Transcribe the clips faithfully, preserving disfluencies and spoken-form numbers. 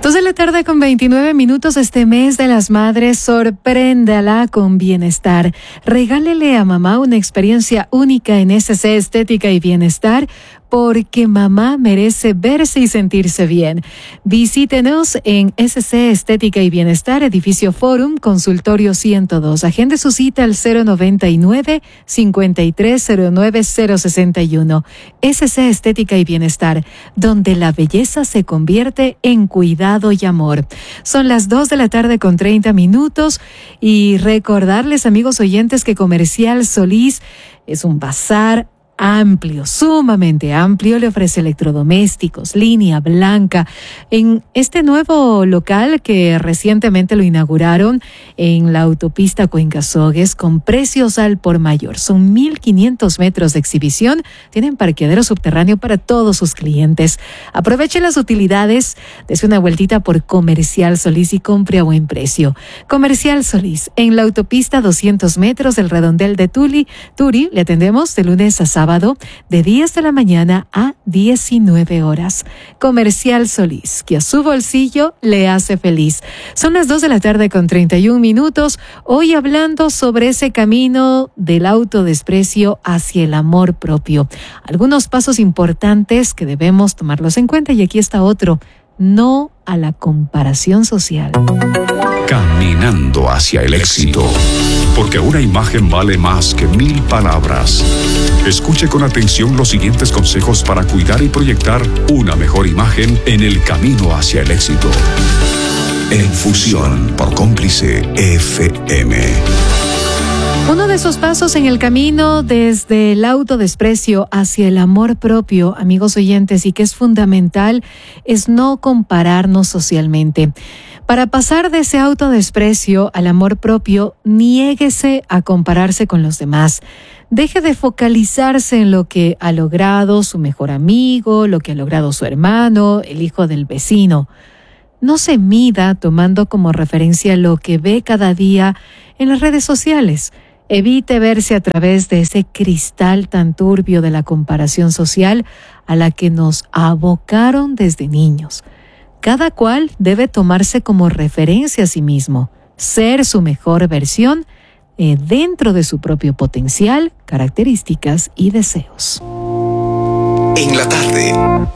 Dos de la tarde con veintinueve minutos. Este mes de las madres, sorpréndala con bienestar. Regálele a mamá una experiencia única en S C Estética y Bienestar, porque mamá merece verse y sentirse bien. Visítenos en S C Estética y Bienestar, Edificio Forum, Consultorio ciento dos. Agende su cita al cero noventa y nueve, cincuenta y tres cero nueve cero sesenta y uno. S C Estética y Bienestar, donde la belleza se convierte en cuidado y amor. Son las dos de la tarde con treinta minutos y recordarles, amigos oyentes, que Comercial Solís es un bazar amplio, sumamente amplio. Le ofrece electrodomésticos, línea blanca, en este nuevo local que recientemente lo inauguraron en la autopista Cuenca-Sogues, con precios al por mayor. Son mil quinientos metros de exhibición, tienen parqueadero subterráneo para todos sus clientes. Aproveche las utilidades, dese una vueltita por Comercial Solís y compre a buen precio. Comercial Solís, en la autopista doscientos metros del redondel de Tuli, Turi. Le atendemos de lunes a sábado de diez de la mañana a diecinueve horas. Comercial Solís, que a su bolsillo le hace feliz. Son las dos de la tarde con treinta y un minutos. Hoy hablando sobre ese camino del autodesprecio hacia el amor propio. Algunos pasos importantes que debemos tomarlos en cuenta, y aquí está otro: no a la comparación social. Caminando hacia el éxito, porque una imagen vale más que mil palabras. Escuche con atención los siguientes consejos para cuidar y proyectar una mejor imagen en el camino hacia el éxito. En fusión por Cómplice F M. Uno de esos pasos en el camino desde el autodesprecio hacia el amor propio, amigos oyentes, y que es fundamental, es no compararnos socialmente. Para pasar de ese autodesprecio al amor propio, niéguese a compararse con los demás. Deje de focalizarse en lo que ha logrado su mejor amigo, lo que ha logrado su hermano, el hijo del vecino. No se mida tomando como referencia lo que ve cada día en las redes sociales. Evite verse a través de ese cristal tan turbio de la comparación social a la que nos abocaron desde niños. Cada cual debe tomarse como referencia a sí mismo, ser su mejor versión eh, dentro de su propio potencial, características y deseos. En la tarde.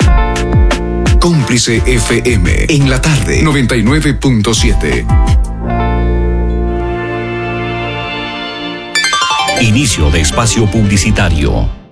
Cómplice F M. En la tarde. noventa y nueve punto siete. Inicio de espacio publicitario.